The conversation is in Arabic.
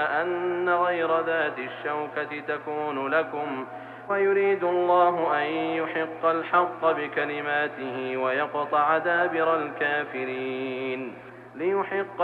أن غير ذات الشوكة تكون لكم ويريد الله أن يحق الحق بكلماته ويقطع دابر الكافرين ليحق